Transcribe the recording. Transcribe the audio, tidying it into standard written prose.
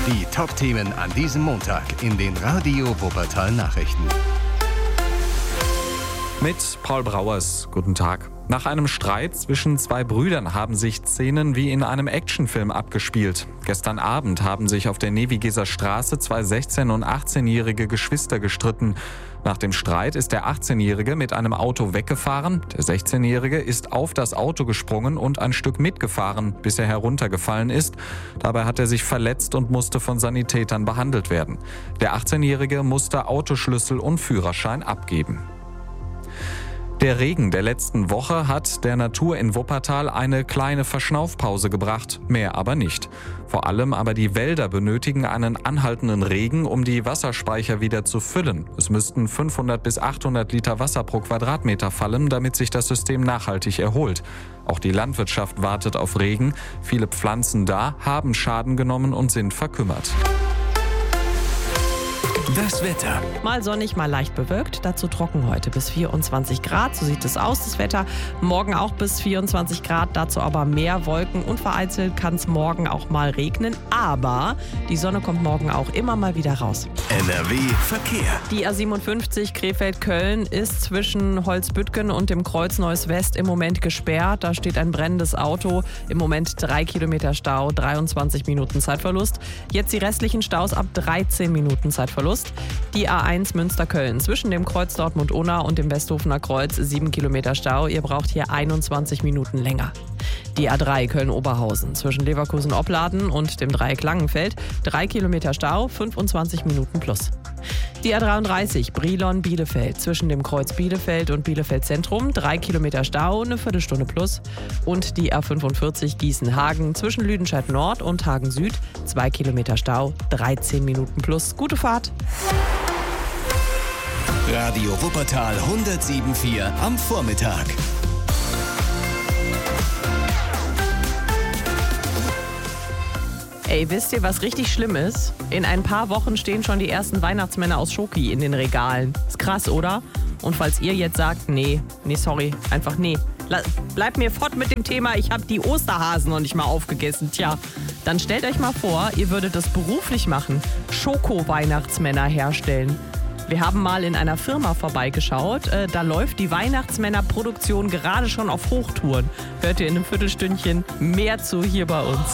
Die Top-Themen an diesem Montag in den Radio Wuppertal Nachrichten. Mit Paul Brauers. Guten Tag. Nach einem Streit zwischen zwei Brüdern haben sich Szenen wie in einem Actionfilm abgespielt. Gestern Abend haben sich auf der Nevigeser Straße zwei 16- und 18-jährige Geschwister gestritten. Nach dem Streit ist der 18-Jährige mit einem Auto weggefahren. Der 16-Jährige ist auf das Auto gesprungen und ein Stück mitgefahren, bis er heruntergefallen ist. Dabei hat er sich verletzt und musste von Sanitätern behandelt werden. Der 18-Jährige musste Autoschlüssel und Führerschein abgeben. Der Regen der letzten Woche hat der Natur in Wuppertal eine kleine Verschnaufpause gebracht, mehr aber nicht. Vor allem aber die Wälder benötigen einen anhaltenden Regen, um die Wasserspeicher wieder zu füllen. Es müssten 500 bis 800 Liter Wasser pro Quadratmeter fallen, damit sich das System nachhaltig erholt. Auch die Landwirtschaft wartet auf Regen. Viele Pflanzen da haben Schaden genommen und sind verkümmert. Das Wetter. Mal sonnig, mal leicht bewölkt, dazu trocken heute bis 24 Grad. So sieht es aus, das Wetter. Morgen auch bis 24 Grad, dazu aber mehr Wolken und vereinzelt kann es morgen auch mal regnen. Aber die Sonne kommt morgen auch immer mal wieder raus. NRW Verkehr. Die A57 Krefeld-Köln ist zwischen Holzbüttgen und dem Kreuz Neues West im Moment gesperrt. Da steht ein brennendes Auto. Im Moment 3 Kilometer Stau, 23 Minuten Zeitverlust. Jetzt die restlichen Staus ab 13 Minuten Zeitverlust. Die A1 Münster-Köln zwischen dem Kreuz Dortmund-Unna und dem Westhofener Kreuz 7 Kilometer Stau. Ihr braucht hier 21 Minuten länger. Die A3 Köln-Oberhausen zwischen Leverkusen-Opladen und dem Dreieck Langenfeld 3 Kilometer Stau, 25 Minuten plus. Die A33 Brilon-Bielefeld zwischen dem Kreuz Bielefeld und Bielefeld Zentrum 3 Kilometer Stau, eine Viertelstunde plus. Und die A45 Gießen-Hagen zwischen Lüdenscheid Nord und Hagen Süd 2 Kilometer Stau, 13 Minuten plus. Gute Fahrt! Radio Wuppertal 107.4 am Vormittag. Ey, wisst ihr, was richtig schlimm ist? In ein paar Wochen stehen schon die ersten Weihnachtsmänner aus Schoki in den Regalen. Ist krass, oder? Und falls ihr jetzt sagt, nee, sorry, einfach nee. Bleibt mir fort mit dem Thema, ich habe die Osterhasen noch nicht mal aufgegessen. Tja, dann stellt euch mal vor, ihr würdet das beruflich machen. Schoko-Weihnachtsmänner herstellen. Wir haben mal in einer Firma vorbeigeschaut. Da läuft die Weihnachtsmänner-Produktion gerade schon auf Hochtouren. Hört ihr in einem Viertelstündchen mehr zu hier bei uns.